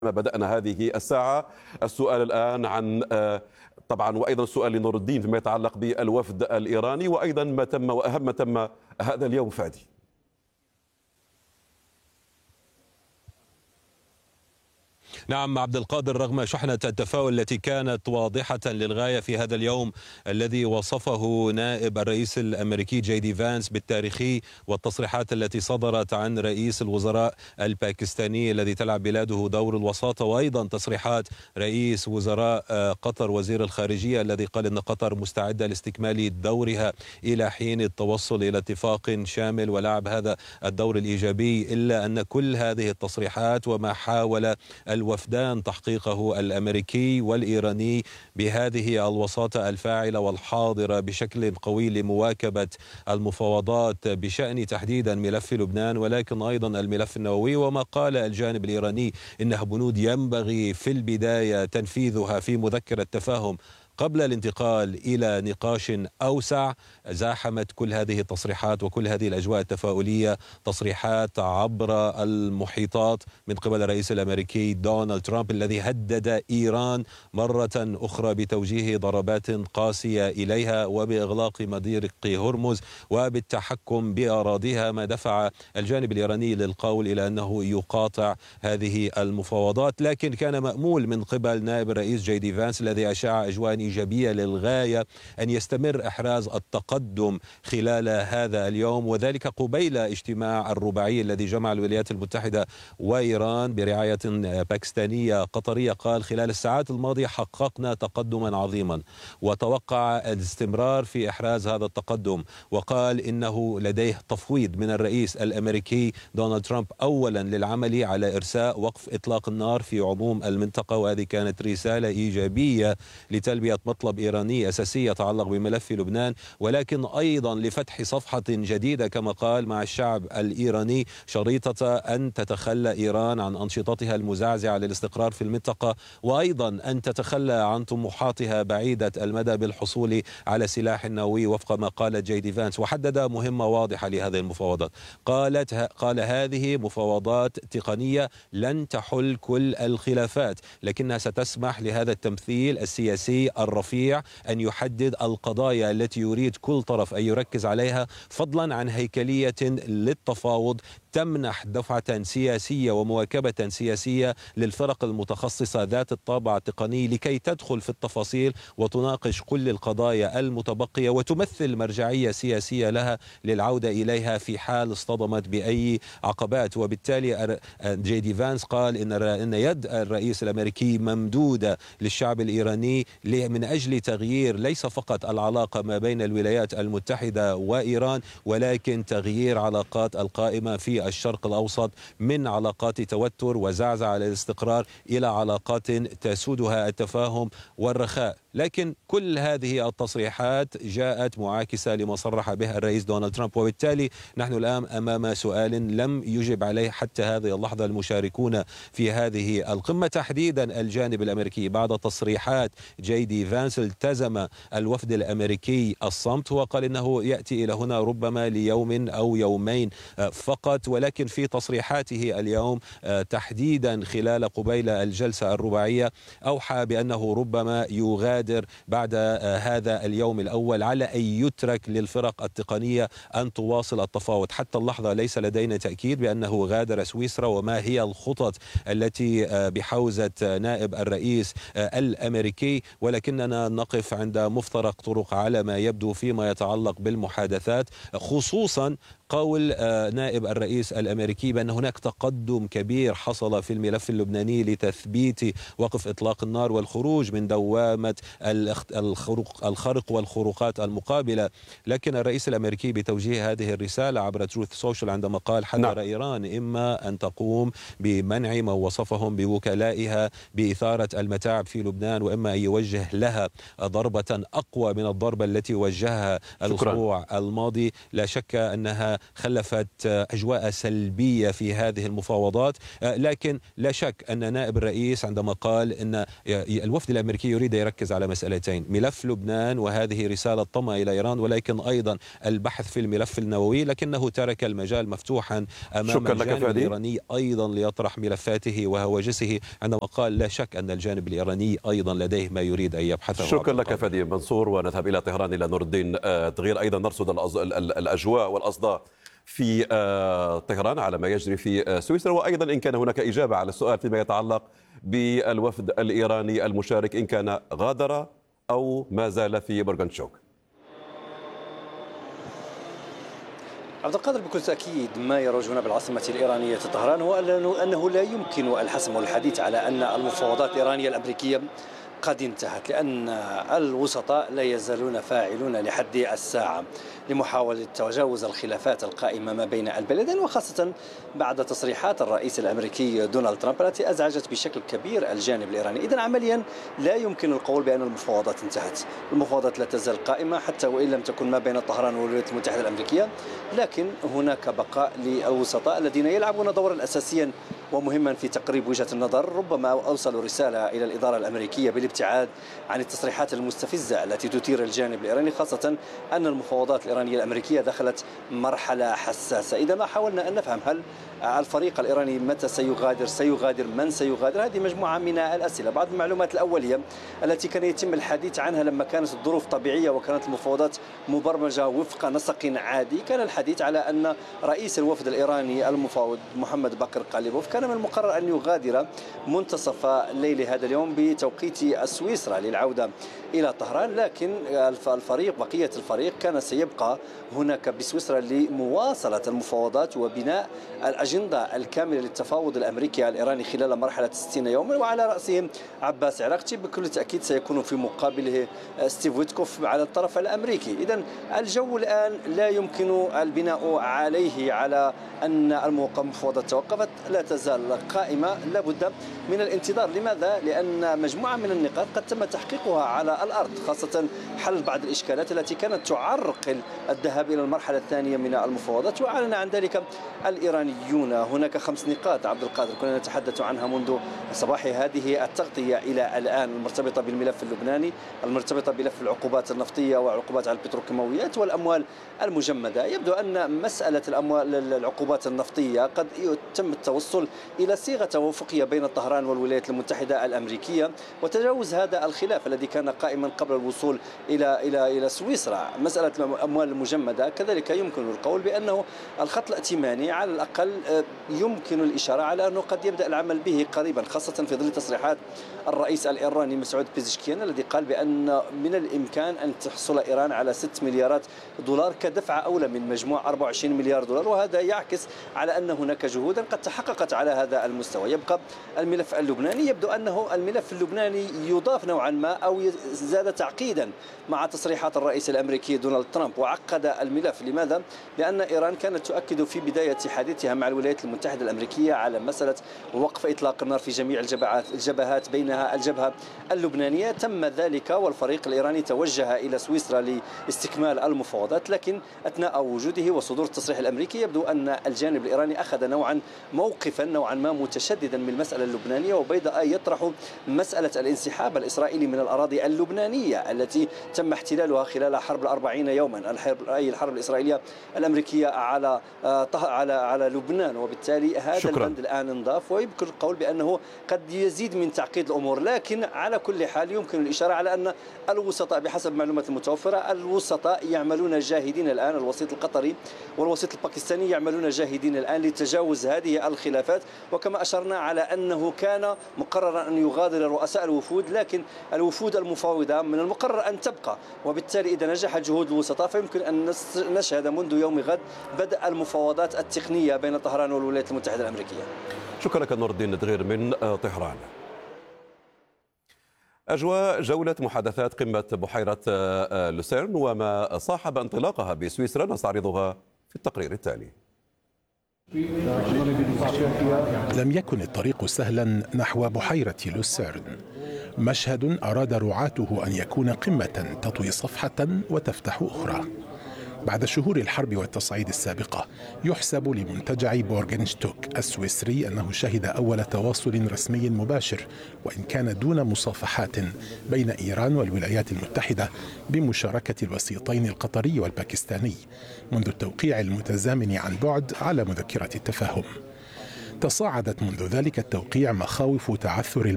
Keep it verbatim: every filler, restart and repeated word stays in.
بدأنا هذه الساعة. السؤال الآن عن آه، طبعا وأيضا سؤال لنور الدين فيما يتعلق بالوفد الإيراني، وأيضا ما تم وأهم ما تم هذا اليوم. فادي. نعم عبد القادر، رغم شحنة التفاؤل التي كانت واضحة للغاية في هذا اليوم الذي وصفه نائب الرئيس الأمريكي جي دي فانس بالتاريخي، والتصريحات التي صدرت عن رئيس الوزراء الباكستاني الذي تلعب بلاده دور الوساطة، وأيضا تصريحات رئيس وزراء قطر وزير الخارجية الذي قال أن قطر مستعدة لاستكمال دورها إلى حين التوصل إلى اتفاق شامل ولعب هذا الدور الإيجابي. إلا أن كل هذه التصريحات وما حاول الوفدان تحقيقه الأمريكي والإيراني بهذه الوساطة الفاعلة والحاضرة بشكل قوي لمواكبة المفاوضات بشأن تحديدا ملف لبنان، ولكن أيضا الملف النووي. وما قال الجانب الإيراني إنها بنود ينبغي في البداية تنفيذها في مذكرة تفاهم قبل الانتقال إلى نقاش أوسع. زاحمت كل هذه التصريحات وكل هذه الأجواء التفاؤلية تصريحات عبر المحيطات من قبل الرئيس الأمريكي دونالد ترامب الذي هدد إيران مرة أخرى بتوجيه ضربات قاسية إليها وبإغلاق مضيق هرمز وبالتحكم بأراضيها، ما دفع الجانب الإيراني للقول إلى أنه يقاطع هذه المفاوضات. لكن كان مأمول من قبل نائب الرئيس جي دي فانس الذي أشاع أجواء إيجابية للغاية أن يستمر إحراز التقدم خلال هذا اليوم، وذلك قبيل اجتماع الرباعي الذي جمع الولايات المتحدة وإيران برعاية باكستانية قطرية. قال: خلال الساعات الماضية حققنا تقدما عظيما، وتوقع الاستمرار في إحراز هذا التقدم. وقال إنه لديه تفويض من الرئيس الأمريكي دونالد ترامب أولا للعمل على إرساء وقف إطلاق النار في عموم المنطقة، وهذه كانت رسالة إيجابية لتلبية مطلب إيراني أساسي يتعلق بملف لبنان، ولكن أيضا لفتح صفحة جديدة كما قال مع الشعب الإيراني، شريطة أن تتخلى إيران عن أنشطتها المزعزعة للاستقرار في المنطقة، وأيضا أن تتخلى عن طموحاتها بعيدة المدى بالحصول على سلاح نووي وفق ما قال جي دي فانس. وحدد مهمة واضحة لهذه المفاوضات، قالت قال هذه مفاوضات تقنية لن تحل كل الخلافات، لكنها ستسمح لهذا التمثيل السياسي الرفيع أن يحدد القضايا التي يريد كل طرف أن يركز عليها، فضلا عن هيكلية للتفاوض تمنح دفعة سياسية ومواكبة سياسية للفرق المتخصصة ذات الطابع التقني لكي تدخل في التفاصيل وتناقش كل القضايا المتبقية وتمثل مرجعية سياسية لها للعودة إليها في حال اصطدمت بأي عقبات. وبالتالي جي دي فانس قال إن إن يد الرئيس الأمريكي ممدودة للشعب الإيراني من أجل تغيير ليس فقط العلاقة ما بين الولايات المتحدة وإيران، ولكن تغيير علاقات القائمة في الشرق الأوسط من علاقات توتر وزعزعة للاستقرار إلى علاقات تسودها التفاهم والرخاء. لكن كل هذه التصريحات جاءت معاكسة لما صرح به الرئيس دونالد ترامب، وبالتالي نحن الآن أمام سؤال لم يجب عليه حتى هذه اللحظة المشاركون في هذه القمة، تحديدا الجانب الأمريكي. بعد تصريحات جي دي فانس التزم الوفد الأمريكي الصمت، وقال إنه يأتي إلى هنا ربما ليوم أو يومين فقط، ولكن في تصريحاته اليوم تحديدا خلال قبيل الجلسة الرباعية أوحى بأنه ربما يغادر بعد هذا اليوم الأول، على أن يترك للفرق التقنية أن تواصل التفاوض. حتى اللحظة ليس لدينا تأكيد بأنه غادر سويسرا وما هي الخطط التي بحوزة نائب الرئيس الأمريكي، ولكننا نقف عند مفترق طرق على ما يبدو فيما يتعلق بالمحادثات، خصوصا قول نائب الرئيس الأمريكي بأن هناك تقدم كبير حصل في الملف اللبناني لتثبيت وقف إطلاق النار والخروج من دوامة الخرق والخروقات المقابلة. لكن الرئيس الأمريكي بتوجيه هذه الرسالة عبر تروث سوشيال عندما قال: حذر نعم. إيران إما أن تقوم بمنع ما وصفهم بوكلائها بإثارة المتاعب في لبنان، وإما أن يوجه لها ضربة أقوى من الضربة التي وجهها الأسبوع الماضي. لا شك أنها خلفت أجواء سلبية في هذه المفاوضات. لكن لا شك أن نائب الرئيس عندما قال أن الوفد الأمريكي يريد يركز على مسألتين: ملف لبنان وهذه رسالة طمع إلى إيران، ولكن أيضا البحث في الملف النووي، لكنه ترك المجال مفتوحا أمام الجانب الإيراني أيضا ليطرح ملفاته وهواجسه، عندما قال لا شك أن الجانب الإيراني أيضا لديه ما يريد أن يبحثه. شكرا لك فادي منصور، ونذهب إلى طهران إلى نور الدين دغير، أيضا نرصد الأجواء والأصداء في طهران على ما يجري في سويسرا، وأيضا إن كان هناك إجابة على السؤال فيما يتعلق بالوفد الإيراني المشارك، إن كان غادر أو ما زال في بورغنتشوك. عبد القادر، بكل تأكيد ما يروجون بالعاصمة الإيرانية طهران هو أنه لا يمكن الحسم والحديث على أن المفاوضات الإيرانية الأمريكية قد انتهت، لأن الوسطاء لا يزالون فاعلون لحد الساعة لمحاولة تجاوز الخلافات القائمة ما بين البلدين، وخاصة بعد تصريحات الرئيس الأمريكي دونالد ترامب التي أزعجت بشكل كبير الجانب الإيراني. إذن عمليا لا يمكن القول بأن المفاوضات انتهت، المفاوضات لا تزال قائمة حتى وإن لم تكن ما بين طهران والولايات المتحدة الأمريكية، لكن هناك بقاء للوسطاء الذين يلعبون دورا أساسيا ومهما في تقريب وجهة النظر. ربما أوصلوا رسالة إلى الإدارة الأمريكية بالابتعاد عن التصريحات المستفزة التي تثير الجانب الإيراني، خاصة أن المفاوضات الإيرانية الأمريكية دخلت مرحلة حساسة. إذا ما حاولنا أن نفهم هل الفريق الإيراني متى سيغادر سيغادر من سيغادر، هذه مجموعة من الأسئلة. بعض المعلومات الأولية التي كان يتم الحديث عنها لما كانت الظروف طبيعية وكانت المفاوضات مبرمجة وفق نسق عادي، كان الحديث على أن رئيس الوفد الإيراني المفاوض محمد باقر قاليبوف كان من المقرر أن يغادر منتصف ليل هذا اليوم بتوقيت سويسرا للعودة إلى طهران، لكن الفريق بقية الفريق كان سيبقى هناك بسويسرا لمواصلة المفاوضات وبناء الأجندة الكاملة للتفاوض الأمريكي الإيراني خلال مرحلة ستين يوما، وعلى رأسهم عباس عراقتي بكل تأكيد سيكون في مقابله ستيف ويتكوف على الطرف الأمريكي. إذن الجو الآن لا يمكن البناء عليه على أن المفاوضات توقفت، لا تزال قائمة، لابد من الانتظار. لماذا؟ لأن مجموعة من النقاط قد تم تحقيقها على الأرض، خاصة حل بعض الإشكالات التي كانت تعرقل الذهاب إلى المرحلة الثانية من المفاوضات، وأعلن عن ذلك الإيرانيون. هناك خمس نقاط عبد القادر كنا نتحدث عنها منذ صباح هذه التغطية إلى الآن، المرتبطة بالملف اللبناني، المرتبطة بملف العقوبات النفطية وعقوبات على البتروكيماويات والأموال المجمدة. يبدو أن مسألة الأموال العقوبات النفطية قد يتم التوصل إلى صيغة توافقية بين طهران والولايات المتحدة الأمريكية وتجاوز هذا الخلاف الذي كان قائما قبل الوصول إلى إلى إلى سويسرا. مسألة الأموال المجمدة كذلك يمكن القول بأنه الخط الائتماني على الأقل يمكن الإشارة على أنه قد يبدأ العمل به قريبا، خاصة في ظل تصريحات الرئيس الإيراني مسعود بيزشكيان الذي قال بأن من الإمكان أن تحصل إيران على ستة مليارات دولار كدفعة أولى من مجموع أربعة وعشرين مليار دولار، وهذا يعكس على أن هناك جهودا قد تحققت على هذا المستوى. يبقى الملف اللبناني، يبدو أنه الملف اللبناني يضاف نوعا ما أو زاد تعقيدا مع تصريحات الرئيس الأمريكي دونالد ترامب وعقد الملف. لماذا؟ لأن إيران كانت تؤكد في بداية حديثها مع الولايات المتحدة الأمريكية على مسألة وقف إطلاق النار في جميع الجبهات الجبهات بينها الجبهة اللبنانية. تم ذلك والفريق الإيراني توجه إلى سويسرا لاستكمال المفاوضات، لكن أثناء وجوده وصدور التصريح الأمريكي يبدو أن الجانب الإيراني أخذ نوعا موقفا نوعا ما متشددا من المسألة اللبنانية، وبيض يطرح مسألة الانسحاب الإسرائيلي من الأراضي اللبنانية التي تم احتلالها خلال حرب الأربعين يوما، الحرب أي الحرب الإسرائيلية الأمريكية على على على لبنان. وبالتالي هذا شكرا. البند الآن انضاف، ويمكن القول بأنه قد يزيد من تعقيد الأمور، لكن على كل حال يمكن الإشارة على أن الوسطاء بحسب المعلومات المتوفرة الوسطاء يعملون جاهدين الآن، الوسيط القطري والوسيط الباكستاني يعملون جاهدين الآن لتجاوز هذه الخلافات. وكما أشرنا على أنه كان مقررا أن يغادر رؤساء الوفود، لكن الوفود المفاوضة من المقرر أن تبقى، وبالتالي إذا نجحت جهود الوسطاء فيمكن أن نشهد منذ يوم غد بدء المفاوضات التقنية بين طهران والولايات المتحدة الأمريكية. شكرا لك نور الدين دغير من طهران. أجواء جولة محادثات قمة بحيرة لوسيرن وما صاحب انطلاقها بسويسرا نستعرضها في التقرير التالي. لم يكن الطريق سهلا نحو بحيرة لوسيرن، مشهد أراد رعاته أن يكون قمة تطوي صفحة وتفتح أخرى. بعد شهور الحرب والتصعيد السابقة. يحسب لمنتجع بورغنشتوك السويسري أنه شهد أول تواصل رسمي مباشر، وإن كان دون مصافحات، بين إيران والولايات المتحدة بمشاركة الوسيطين القطري والباكستاني منذ التوقيع المتزامن عن بعد على مذكرة التفاهم. تصاعدت منذ ذلك التوقيع مخاوف تعثر